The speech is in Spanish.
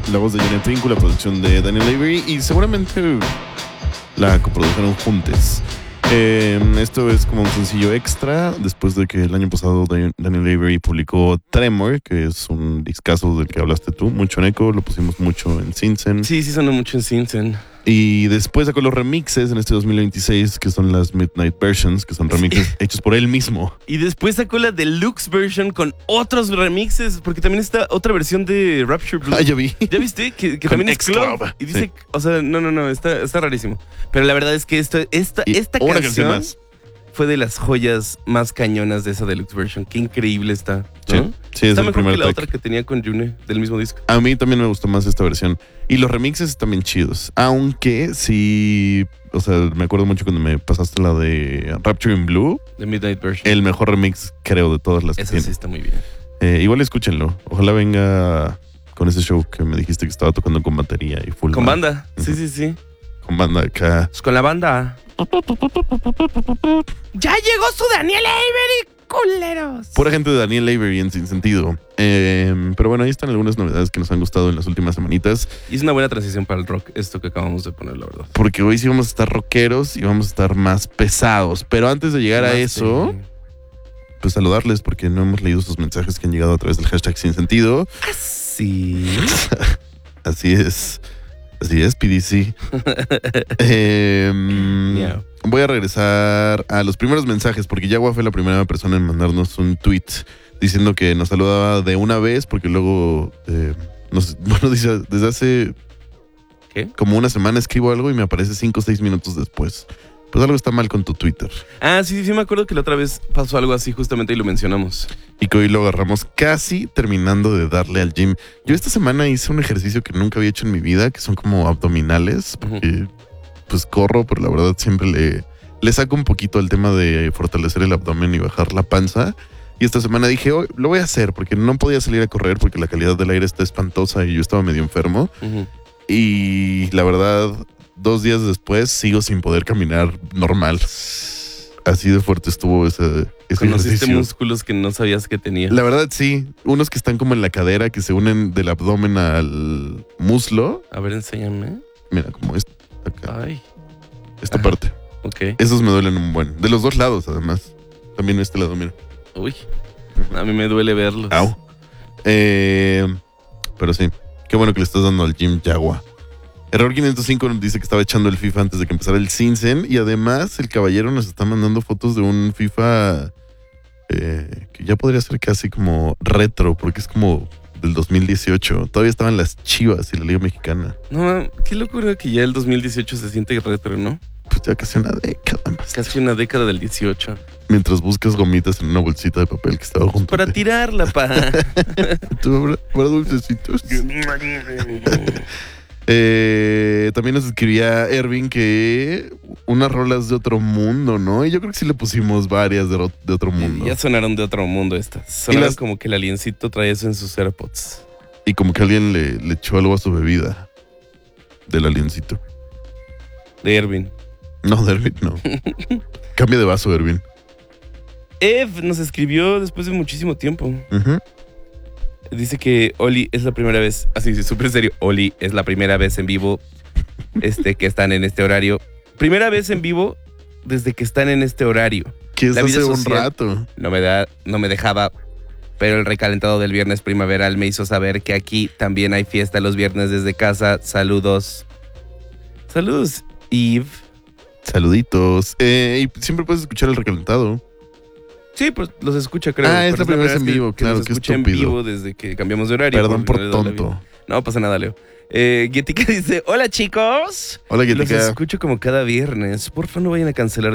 la voz de Janet Pinku, la producción de Daniel Avery y seguramente la coprodujeron juntos. Esto es como un sencillo extra después de que el año pasado Daniel Avery publicó Tremor, que es un discazo del que hablaste tú, mucho en eco, lo pusimos mucho en Sinsen. Sí, sonó mucho en Sinsen. Y después sacó los remixes en este 2026, que son las Midnight Versions, que son remixes hechos por él mismo. Y después sacó la Deluxe Version con otros remixes, porque también está otra versión de Rapture Blue. Ah, ya vi. ¿Ya viste? Que Con también es Club. Y dice, sí. O sea, no, está rarísimo. Pero la verdad es que esta Una canción más. fue de las joyas más cañonas de esa Deluxe Version. Qué increíble está, ¿no? Sí, es está el mejor primer que la track. otra que tenía con June del mismo disco. A mí también me gustó más esta versión. Y los remixes están bien chidos. Aunque sí, o sea, me acuerdo mucho cuando me pasaste la de Rapture in Blue. The Midnight Version. El mejor remix, creo, de todas las que Esa tiene. sí está muy bien. Igual escúchenlo. Ojalá venga con ese show que me dijiste que estaba tocando con batería y full Con band. banda. Sí. Con banda acá. Pues con la banda. ¡Ya llegó su Daniel Avery, culeros! Pura gente de Daniel Avery en Sin Sentido. Pero bueno, ahí están algunas novedades que nos han gustado en las últimas semanitas. Y es una buena transición para el rock, esto que acabamos de poner, la verdad. Porque hoy sí vamos a estar rockeros y vamos a estar más pesados. Pero antes de llegar a eso, pues saludarles porque no hemos leído sus mensajes que han llegado a través del hashtag Sin Sentido. Sí. Así es, PDC. Yeah. Voy a regresar a los primeros mensajes porque Yagua fue la primera persona en mandarnos un tweet diciendo que nos saludaba de una vez porque luego dice desde hace como una semana escribo algo y me aparece 5 o 6 minutos después. Pues algo está mal con tu Twitter. Ah, sí, me acuerdo que la otra vez pasó algo así justamente y lo mencionamos. Y que hoy lo agarramos casi terminando de darle al gym. Yo esta semana hice un ejercicio que nunca había hecho en mi vida, que son como abdominales, porque pues corro, pero la verdad siempre le saco un poquito al tema de fortalecer el abdomen y bajar la panza. Y esta semana dije, oh, lo voy a hacer, porque no podía salir a correr porque la calidad del aire está espantosa y yo estaba medio enfermo. Y la verdad, 2 días después sigo sin poder caminar normal. Así de fuerte estuvo ese Conociste ejercicio. músculos que no sabías que tenías. La verdad, sí. Unos que están como en la cadera, que se unen del abdomen al muslo. A ver, enséñame. Mira, como acá. Ay, Esta parte. ok. Esos me duelen un buen. De los 2 lados, además. También este lado, mira. Uy, a mí me duele verlos. Au. Pero sí. Qué bueno que le estás dando al gym Yagua. Error 505 nos dice que estaba echando el FIFA antes de que empezara el Sinsen. Y además, el caballero nos está mandando fotos de un FIFA que ya podría ser casi como retro, porque es como del 2018. Todavía estaban las Chivas y la Liga Mexicana. No, qué locura que ya el 2018 se siente retro, ¿no? Pues ya casi una década más. Casi una década del 18. Mientras buscas gomitas en una bolsita de papel que estaba junto. Para tirarla, pa. Para dulcecitos. También nos escribía Ervin que unas rolas de otro mundo, ¿no? Y yo creo que sí le pusimos varias de otro mundo. Ya sonaron de otro mundo estas. Sonaron como que el aliencito trae eso en sus AirPods. Y como que alguien le echó algo a su bebida. Del aliencito. De Ervin. No, de Ervin, no. Cambia de vaso, Ervin. Ev nos escribió después de muchísimo tiempo. Dice que Oli es la primera vez, así, súper serio, Oli es la primera vez en vivo que están en este horario. Primera vez en vivo desde que están en este horario. Que es La vida hace un social rato. No me dejaba, pero el recalentado del viernes primaveral me hizo saber que aquí también hay fiesta los viernes desde casa. Saludos. Saludos, Eve. Saluditos. Y siempre puedes escuchar el recalentado. Sí, pues los escucha, creo. Ah, es pero la primera vez en que vivo, claro, los qué escucha en estúpido. vivo desde que cambiamos de horario. Perdón por no le da la vida. tonto. No pasa nada, Leo. Guietica dice, hola chicos. Hola, Los Guietica. escucho como cada viernes. Porfa, no vayan a cancelar